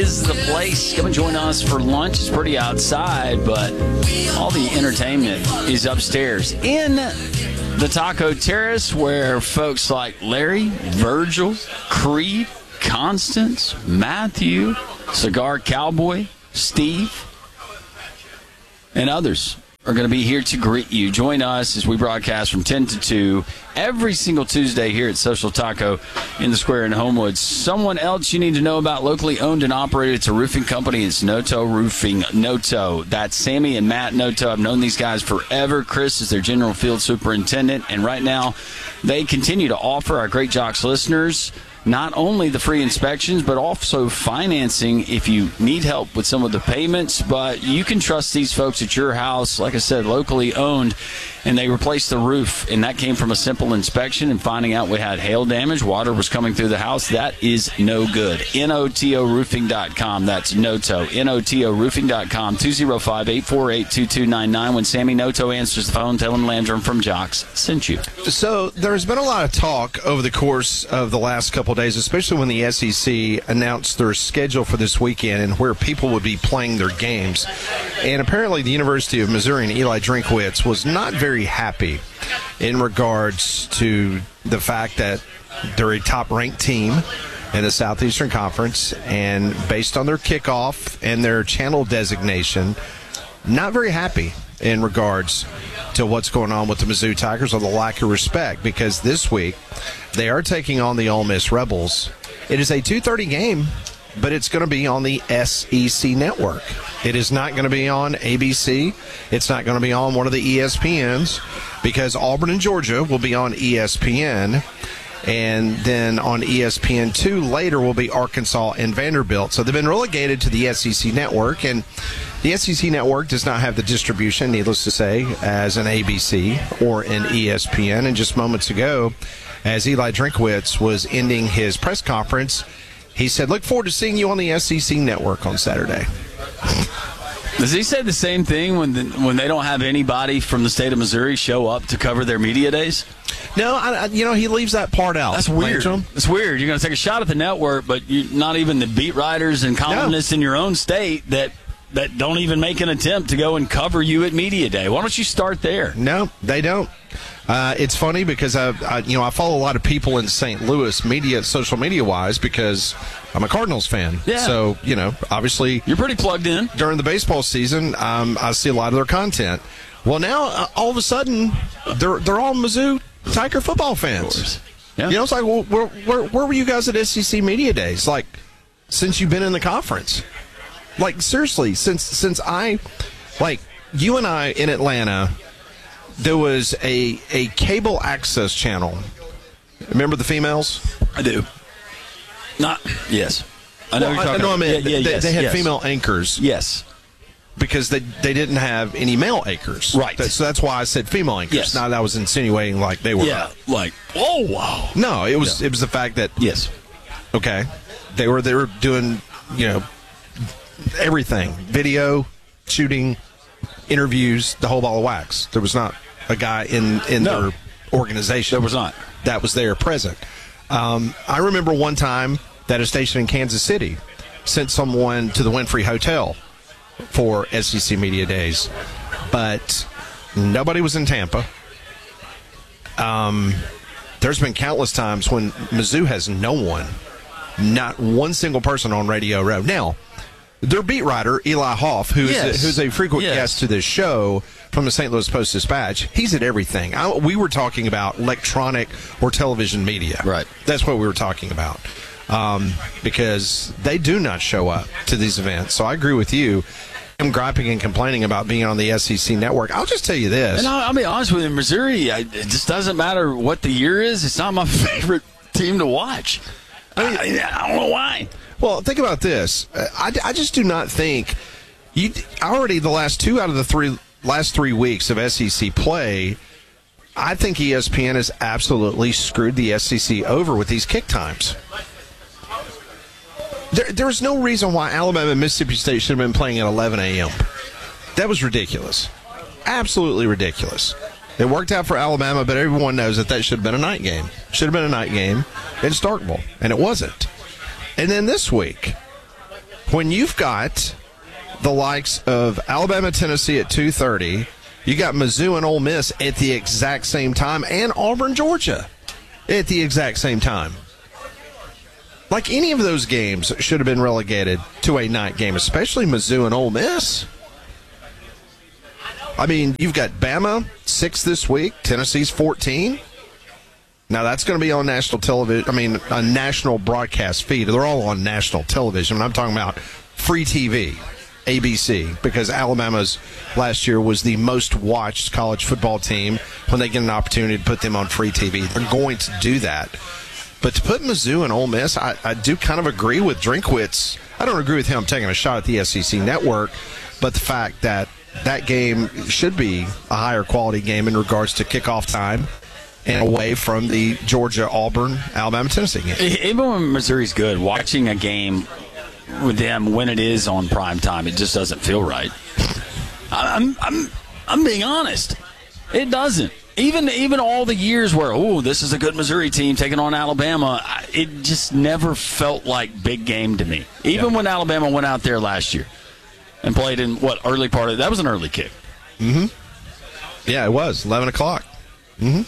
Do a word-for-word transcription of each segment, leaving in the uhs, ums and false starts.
Is the place. Come and join us for lunch. It's pretty outside, but all the entertainment is upstairs in the Taco Terrace, where folks like Larry, Virgil, Creed, Constance, Matthew, Cigar Cowboy, Steve, and others are going to be here to greet you. Join us as we broadcast from ten to two every single Tuesday here at Social Taco in the Square in Homewood. Someone else you need to know about, locally owned and operated. It's a roofing company. It's Noto Roofing. Noto. That's Sammy and Matt Noto. I've known these guys forever. Chris is their general field superintendent, and right now they continue to offer our Great Jocks listeners not only the free inspections, but also financing if you need help with some of the payments. But you can trust these folks at your house. Like I said, locally owned, and they replaced the roof, and that came from a simple inspection and finding out we had hail damage. Water was coming through the house. That is no good. N O T O roofing dot com. That's Noto. N O T O roofing dot com. two oh five, eight four eight, two two nine nine. When Sammy Noto answers the phone, tell him Landrum from Jocks sent you. So there's been a lot of talk over the course of the last couple of days, especially when the S E C announced their schedule for this weekend and where people would be playing their games. And apparently the University of Missouri and Eli Drinkwitz was not very happy in regards to the fact that they're a top-ranked team in the Southeastern Conference, and based on their kickoff and their channel designation, not very happy in regards to what's going on with the Mizzou Tigers, or the lack of respect, because this week they are taking on the Ole Miss Rebels. It is a two thirty game, but it's going to be on the S E C network. It is not going to be on A B C. It's not going to be on one of the E S P Ns, because Auburn and Georgia will be on E S P N. And then on E S P N two later will be Arkansas and Vanderbilt. So they've been relegated to the S E C network, and the S E C network does not have the distribution, needless to say, as an A B C or an E S P N. And just moments ago, as Eli Drinkwitz was ending his press conference, he said, look forward to seeing you on the S E C network on Saturday. Does he say the same thing when the, when they don't have anybody from the state of Missouri show up to cover their media days? No, I, I, you know, he leaves that part out. That's weird. That's weird. You're going to take a shot at the network, but you're not even the beat writers and columnists no. in your own state that that don't even make an attempt to go and cover you at media day. Why don't you start there? No, they don't. Uh, it's funny because I, I, you know, I follow a lot of people in Saint Louis, media, social media wise, because I'm a Cardinals fan. Yeah. So, you know, obviously you're pretty plugged in during the baseball season. Um, I see a lot of their content. Well, now uh, all of a sudden they're they're all Mizzou Tiger football fans. Yeah. You know, it's like, well, where, where where were you guys at S E C media days? Like, since you've been in the conference. Like, seriously, since since I, like, you and I in Atlanta, there was a, a cable access channel. Remember the females? I do. Not, yes. I know well, you're talking I, no, I mean, yeah, yeah, they, yes, they had yes. female anchors. Yes. Because they they didn't have any male anchors. Right. That, so that's why I said female anchors. Yes. Now, that was insinuating like they were. Yeah, like, oh, wow. No, it was no. it was the fact that, yes. Okay, they were they were doing, you know, everything, video, shooting, interviews, the whole ball of wax. There was not a guy in, in no. their organization. There was not. That was there present. Um, I remember one time that a station in Kansas City sent someone to the Winfrey Hotel for S E C Media Days, but nobody was in Tampa. Um, there's been countless times when Mizzou has no one, not one single person on Radio Row. Now, their beat writer, Eli Hoff, who's, yes. a, who's a frequent yes. guest to this show from the Saint Louis Post-Dispatch, he's at everything. I, we were talking about electronic or television media. Right. That's what we were talking about, um, because they do not show up to these events. So I agree with you. I'm griping and complaining about being on the S E C network. I'll just tell you this. And I'll, I'll be honest with you, Missouri, I, it just doesn't matter what the year is. It's not my favorite team to watch. I mean, I, I don't know why. Well, think about this. I, I just do not think you already the last two out of the three last three weeks of S E C play. I think E S P N has absolutely screwed the S E C over with these kick times. There, there's no reason why Alabama and Mississippi State should have been playing at eleven a.m. That was ridiculous. Absolutely ridiculous. It worked out for Alabama, but everyone knows that that should have been a night game. Should have been a night game in Starkville, and it wasn't. And then this week, when you've got the likes of Alabama, Tennessee at two thirty, you got Mizzou and Ole Miss at the exact same time, and Auburn, Georgia at the exact same time. Like, any of those games should have been relegated to a night game, especially Mizzou and Ole Miss. I mean, you've got Bama, six this week, Tennessee's fourteen. Now, that's going to be on national television. I mean, a national broadcast feed. They're all on national television. I'm talking about free T V, A B C, because Alabama's last year was the most watched college football team. When they get an opportunity to put them on free T V, they're going to do that. But to put Mizzou and Ole Miss, I, I do kind of agree with Drinkwitz. I don't agree with him taking a shot at the S E C network, but the fact that that game should be a higher quality game in regards to kickoff time and away from the Georgia, Auburn, Alabama, Tennessee game. Even when Missouri's good, watching a game with them when it is on prime time, it just doesn't feel right. I'm I'm I'm being honest. It doesn't. Even even all the years where, oh, this is a good Missouri team taking on Alabama, it just never felt like big game to me. Even yeah. when Alabama went out there last year and played in, what, early part of it. That was an early kick. Mm-hmm. Yeah, it was. eleven o'clock. Mm-hmm.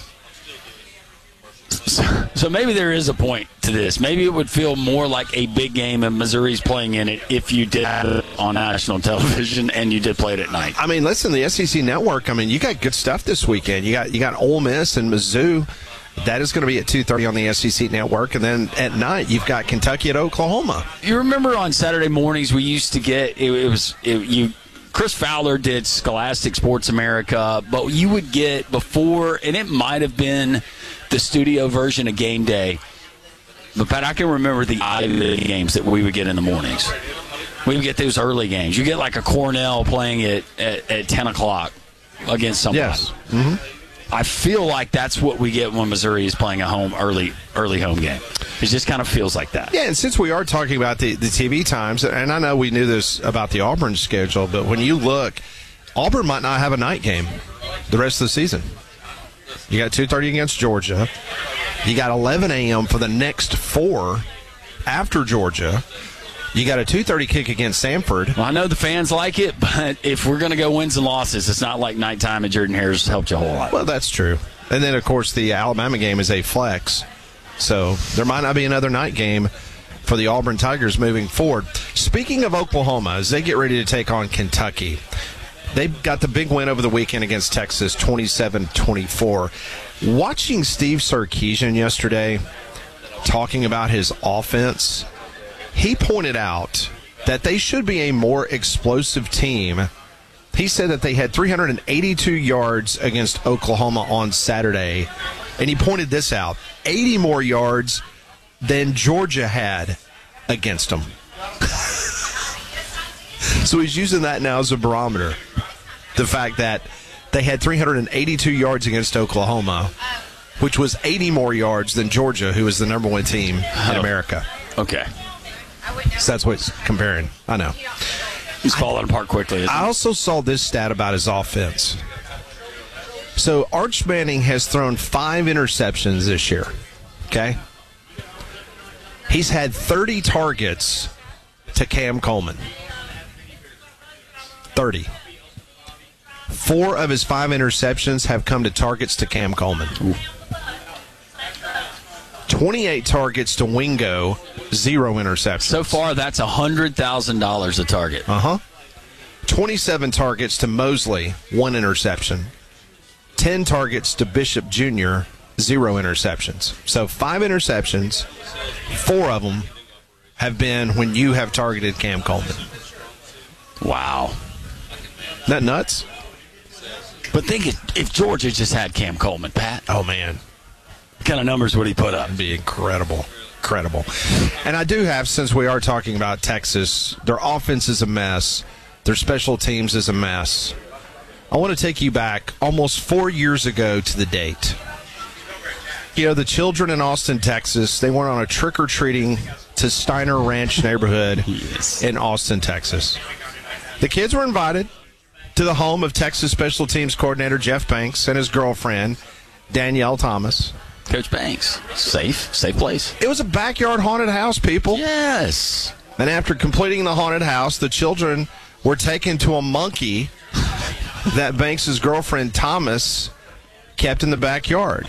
So, so maybe there is a point to this. Maybe it would feel more like a big game and Missouri's playing in it if you did it on national television and you did play it at night. I mean, listen, the S E C Network, I mean, you got good stuff this weekend. You got you got Ole Miss and Mizzou. That is going to be at two thirty on the S E C Network. And then at night, you've got Kentucky at Oklahoma. You remember on Saturday mornings we used to get, it, it was, it, you Chris Fowler did Scholastic Sports America, but you would get before, and it might have been the studio version of Game Day. But, Pat, I can remember the games that we would get in the mornings. We would get those early games. You get like a Cornell playing at, at, at ten o'clock against somebody. Yes. Mm-hmm. I feel like that's what we get when Missouri is playing a home early early home game. It just kind of feels like that. Yeah, and since we are talking about the, the T V times, and I know we knew this about the Auburn schedule, but when you look, Auburn might not have a night game the rest of the season. You got two thirty against Georgia. You got eleven a.m. for the next four after Georgia. You got a two thirty kick against Samford. Well, I know the fans like it, but if we're going to go wins and losses, it's not like nighttime and Jordan Harris helped you a whole lot. Well, that's true. And then, of course, the Alabama game is a flex. So there might not be another night game for the Auburn Tigers moving forward. Speaking of Oklahoma, as they get ready to take on Kentucky, they got the big win over the weekend against Texas, twenty-seven twenty-four. Watching Steve Sarkisian yesterday talking about his offense, he pointed out that they should be a more explosive team. He said that they had three hundred eighty-two yards against Oklahoma on Saturday, and he pointed this out, eighty more yards than Georgia had against them. So he's using that now as a barometer. The fact that they had three hundred eighty-two yards against Oklahoma, which was eighty more yards than Georgia, who is the number one team in oh. America. Okay. So that's what he's comparing. I know. He's falling apart quickly. I also saw this stat about his offense. So Arch Manning has thrown five interceptions this year. Okay? He's had thirty targets to Cam Coleman. thirty. Four of his five interceptions have come to targets to Cam Coleman. Ooh. twenty-eight targets to Wingo, zero interceptions. So far, that's one hundred thousand dollars a target. Uh-huh. twenty-seven targets to Mosley, one interception. ten targets to Bishop Junior, zero interceptions. So five interceptions, four of them have been when you have targeted Cam Coleman. Wow. Isn't that nuts? But think if, if Georgia just had Cam Coleman, Pat. Oh, man. What kind of numbers would he put up? It'd be incredible. Incredible. And I do have, since we are talking about Texas, their offense is a mess. Their special teams is a mess. I want to take you back almost four years ago to the date. You know, the children in Austin, Texas, they went on a trick-or-treating to Steiner Ranch neighborhood yes. in Austin, Texas. The kids were invited to the home of Texas Special Teams coordinator Jeff Banks and his girlfriend, Danielle Thomas. Coach Banks. Safe. Safe place. It was a backyard haunted house, people. Yes. And after completing the haunted house, the children were taken to a monkey that Banks' girlfriend Thomas kept in the backyard.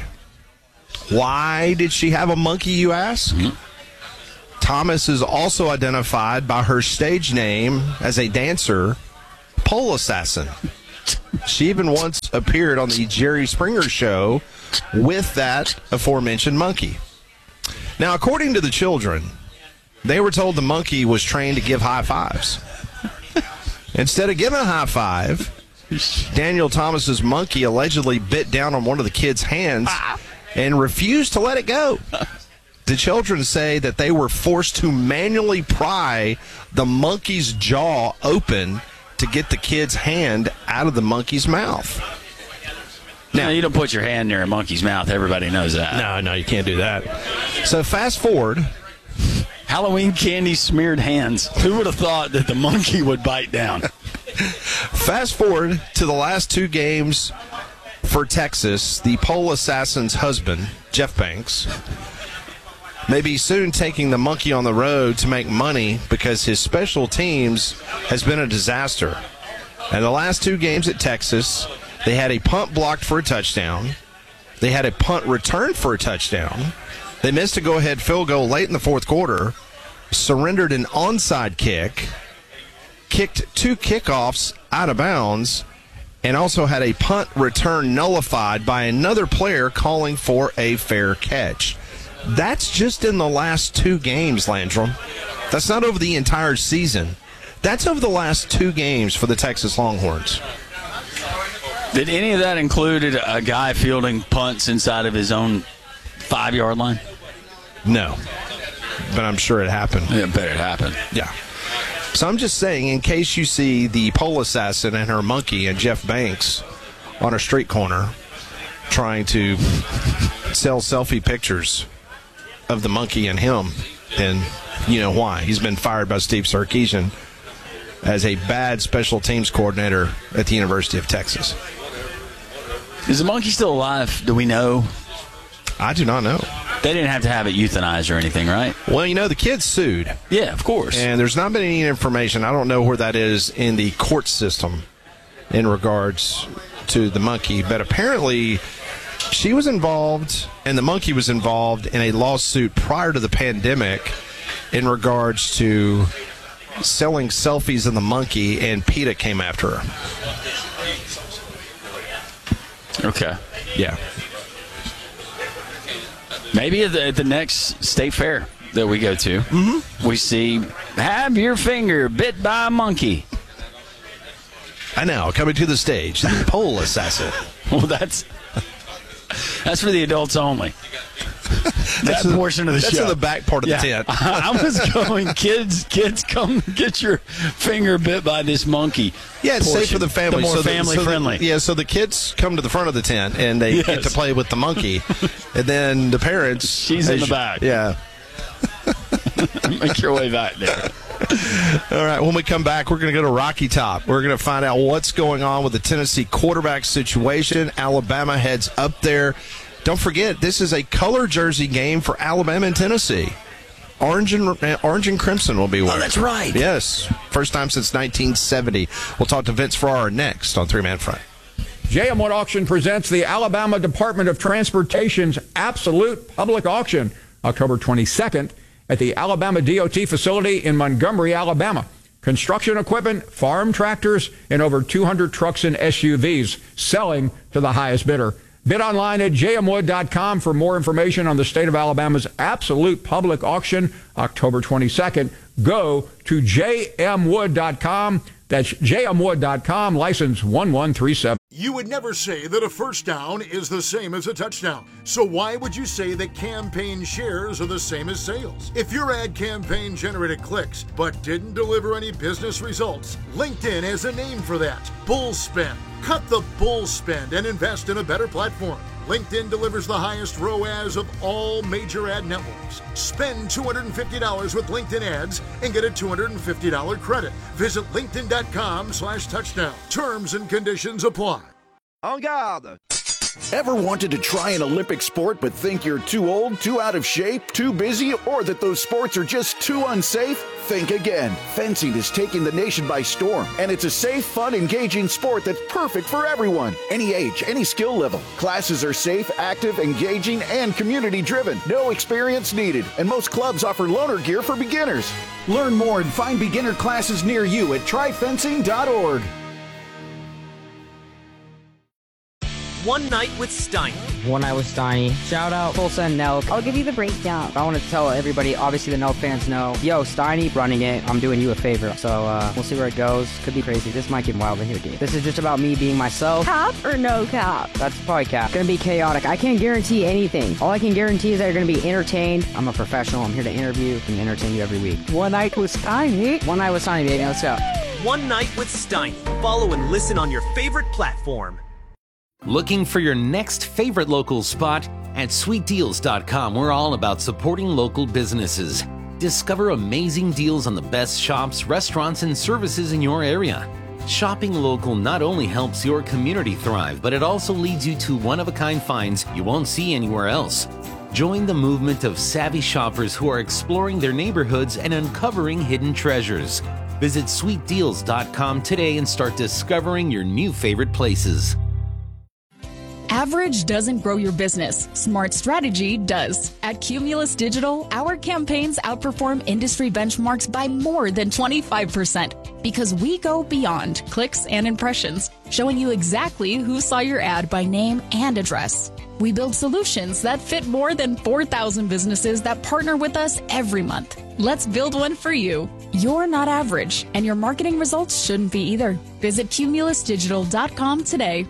Why did she have a monkey, you ask? Mm-hmm. Thomas is also identified by her stage name as a dancer, Pole Assassin. She even once appeared on the Jerry Springer show with that aforementioned monkey. Now, according to the children, they were told the monkey was trained to give high fives. Instead of giving a high five, Daniel Thomas's monkey allegedly bit down on one of the kids' hands and refused to let it go. The children say that they were forced to manually pry the monkey's jaw open to get the kid's hand out of the monkey's mouth. Now, you don't put your hand near a monkey's mouth. Everybody knows that. No, no, you can't do that. So fast forward. Halloween candy smeared hands. Who would have thought that the monkey would bite down? Fast forward to the last two games for Texas. The Pole Assassin's husband, Jeff Banks, may be soon taking the monkey on the road to make money because his special teams has been a disaster. And the last two games at Texas, they had a punt blocked for a touchdown. They had a punt returned for a touchdown. They missed a go-ahead field goal late in the fourth quarter, surrendered an onside kick, kicked two kickoffs out of bounds, and also had a punt return nullified by another player calling for a fair catch. That's just in the last two games, Landrum. That's not over the entire season. That's over the last two games for the Texas Longhorns. Did any of that include a guy fielding punts inside of his own five-yard line? No, but I'm sure it happened. Yeah, I bet it happened. Yeah. So I'm just saying, in case you see the Pole Assassin and her monkey and Jeff Banks on a street corner trying to sell selfie pictures of the monkey and him, and you know why. He's been fired by Steve Sarkisian as a bad special teams coordinator at the University of Texas. Is the monkey still alive? Do we know? I do not know. They didn't have to have it euthanized or anything, right? Well, you know, the kid sued. Yeah, of course. And there's not been any information. I don't know where that is in the court system in regards to the monkey. But apparently she was involved and the monkey was involved in a lawsuit prior to the pandemic in regards to selling selfies of the monkey, and PETA came after her. Okay. Yeah. Maybe at the, at the next state fair that we go to, mm-hmm. we see, have your finger bit by a monkey. I know, coming to the stage, the Pole Assassin. Well, that's that's for the adults only. That that's portion of the that's show. That's in the back part of yeah. the tent. I, I was going, kids, kids, come get your finger bit by this monkey. Yeah, it's portion. safe for the family. The more so family the, so friendly. The, yeah, so the kids come to the front of the tent, and they yes. get to play with the monkey. And then the parents... She's in the back. Yeah. Make your way back there. All right, when we come back, we're going to go to Rocky Top. We're going to find out what's going on with the Tennessee quarterback situation. Alabama heads up there. Don't forget, this is a color jersey game for Alabama and Tennessee. Orange and, uh, orange and crimson will be wearing. Oh, that's right. Yes, first time since nineteen seventy. We'll talk to Vince Ferrara next on Three Man Front. J M Wood Auction presents the Alabama Department of Transportation's Absolute Public Auction, October twenty-second, at the Alabama D O T facility in Montgomery, Alabama. Construction equipment, farm tractors, and over two hundred trucks and S U Vs selling to the highest bidder. Bid online at j m wood dot com for more information on the state of Alabama's Absolute Public Auction, October twenty-second. Go to j m wood dot com. That's j m wood dot com, license one one three seven. You would never say that a first down is the same as a touchdown. So why would you say that campaign shares are the same as sales? If your ad campaign generated clicks but didn't deliver any business results, LinkedIn has a name for that: bull spend. Cut the bull spend and invest in a better platform. LinkedIn delivers the highest R O A S of all major ad networks. Spend two hundred fifty dollars with LinkedIn ads and get a two hundred fifty dollars credit. Visit linkedin dot com slash touchdown. Terms and conditions apply. En garde! Ever wanted to try an Olympic sport but think you're too old, too out of shape, too busy, or that those sports are just too unsafe? Think again. Fencing is taking the nation by storm, and it's a safe, fun, engaging sport that's perfect for everyone. Any age, any skill level. Classes are safe, active, engaging, and community-driven. No experience needed, and most clubs offer loaner gear for beginners. Learn more and find beginner classes near you at try fencing dot org. One Night with Steiny. One Night with Steiny. Shout out Tulsa and Nelk. I'll give you the breakdown. I want to tell everybody, obviously the Nelk fans know, yo, Steiny running it, I'm doing you a favor. So uh, we'll see where it goes. Could be crazy. This might get wild in here, dude. This is just about me being myself. Cap or no cap? That's probably cap. Gonna be chaotic. I can't guarantee anything. All I can guarantee is that you're gonna be entertained. I'm a professional. I'm here to interview and entertain you every week. One Night with Steiny. One Night with Steiny, baby. Let's go. One Night with Steiny. Follow and listen on your favorite platform. Looking for your next favorite local spot? At sweet deals dot com, we're all about supporting local businesses. Discover amazing deals on the best shops, restaurants, and services in your area. Shopping local not only helps your community thrive, but it also leads you to one-of-a-kind finds you won't see anywhere else. Join the movement of savvy shoppers who are exploring their neighborhoods and uncovering hidden treasures. Visit sweet deals dot com today and start discovering your new favorite places. Average doesn't grow your business. Smart strategy does. At Cumulus Digital, our campaigns outperform industry benchmarks by more than twenty-five percent because we go beyond clicks and impressions, showing you exactly who saw your ad by name and address. We build solutions that fit more than four thousand businesses that partner with us every month. Let's build one for you. You're not average, and your marketing results shouldn't be either. Visit cumulus digital dot com today.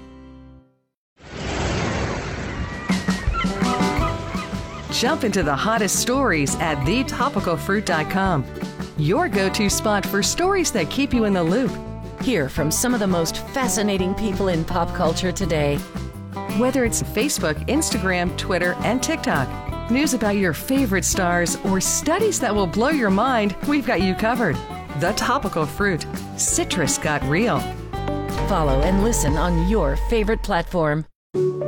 Jump into the hottest stories at the topical fruit dot com. Your go-to spot for stories that keep you in the loop. Hear from some of the most fascinating people in pop culture today. Whether it's Facebook, Instagram, Twitter, and TikTok, news about your favorite stars, or studies that will blow your mind, we've got you covered. The Topical Fruit. Citrus got real. Follow and listen on your favorite platform.